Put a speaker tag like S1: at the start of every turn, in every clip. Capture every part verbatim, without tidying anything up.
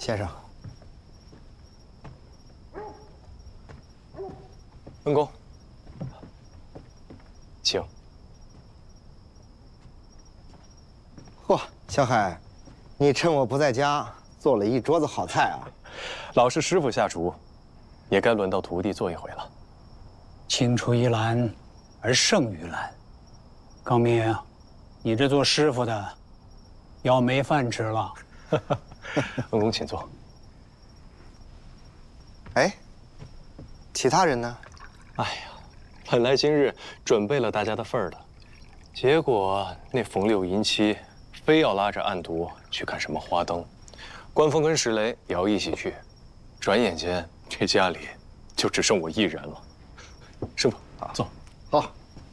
S1: 先生。
S2: 恩公，请。
S1: 嚯，小海，你趁我不在家做了一桌子好菜啊！
S2: 老是师傅下厨，也该轮到徒弟做一回了。
S3: 青出于蓝而胜于蓝。高明，你这做师傅的要没饭吃了。
S2: 恩公请坐。
S1: 哎，其他人呢？
S2: 哎呀，本来今日准备了大家的份儿的，结果那冯六淫妻非要拉着暗毒去看什么花灯，关峰跟石雷也要一起去。转眼间，这家里就只剩我一人了。师傅，坐。
S1: 好。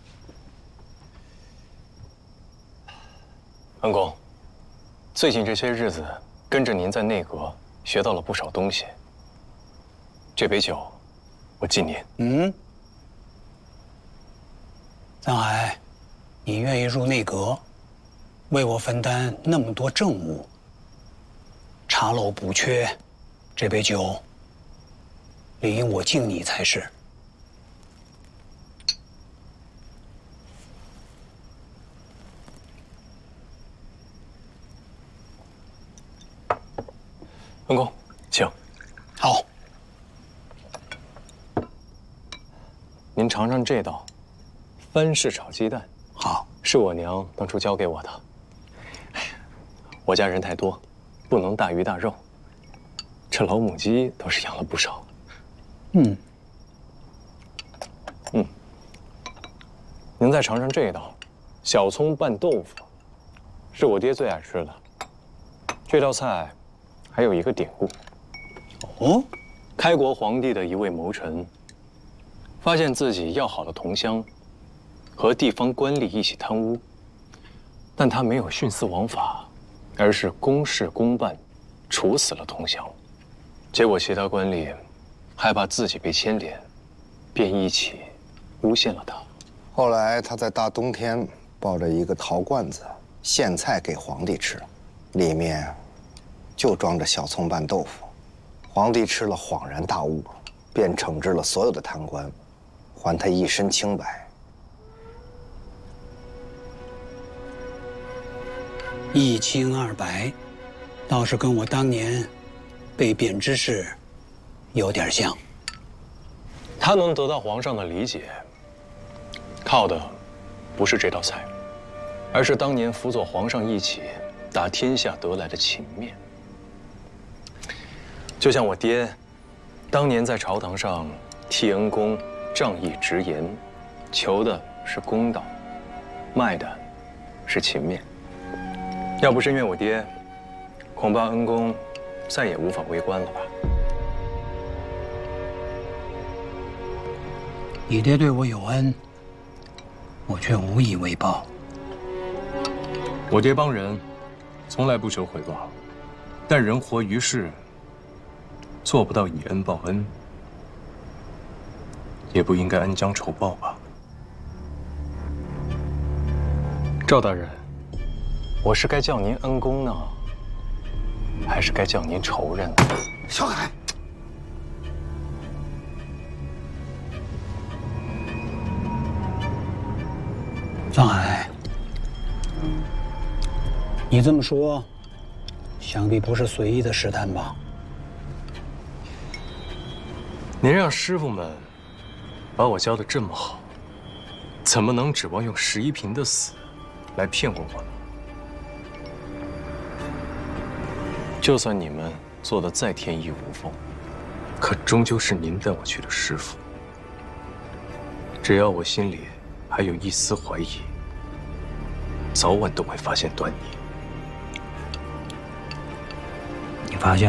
S2: 恩公，最近这些日子跟着您在内阁，学到了不少东西。这杯酒，我敬您。
S3: 嗯，藏海，你愿意入内阁，为我分担那么多政务，查漏补缺，这杯酒理应我敬你才是。
S2: 恩公，请。
S3: 好。
S2: 您尝尝这道番式炒鸡蛋。
S3: 好，
S2: 是我娘当初教给我的。哎，我家人太多，不能大鱼大肉。这老母鸡倒是养了不少。
S3: 嗯。
S2: 嗯。您再尝尝这道小葱拌豆腐，是我爹最爱吃的。这道菜还有一个典故。
S3: 哦，
S2: 开国皇帝的一位谋臣，发现自己要好的同乡和地方官吏一起贪污，但他没有徇私枉法，而是公事公办，处死了同乡。结果其他官吏害怕自己被牵连，便一起诬陷了他。
S1: 后来他在大冬天抱着一个陶罐子献菜给皇帝吃，里面就装着小葱拌豆腐。皇帝吃了恍然大悟，便惩治了所有的贪官，还他一身清白。
S3: 一清二白，倒是跟我当年被贬之事有点像。
S2: 他能得到皇上的理解，靠的不是这道菜，而是当年辅佐皇上一起打天下得来的情面。就像我爹，当年在朝堂上替恩公仗义直言，求的是公道，卖的是情面。要不是因为我爹，恐怕恩公再也无法为官了吧？
S3: 你爹对我有恩，我却无以为报。
S4: 我爹帮人，从来不求回报，但人活于世，做不到以恩报恩，也不应该恩将仇报吧？
S2: 赵大人，我是该叫您恩公呢，还是该叫您仇人呢？
S1: 小海，
S3: 藏海，你这么说，想必不是随意的试探吧？
S4: 您让师傅们把我教得这么好，怎么能指望用十一嫔的死来骗过我呢？
S2: 就算你们做得再天衣无缝，
S4: 可终究是您带我去的师傅。只要我心里还有一丝怀疑，早晚都会发现端倪。
S3: 你发现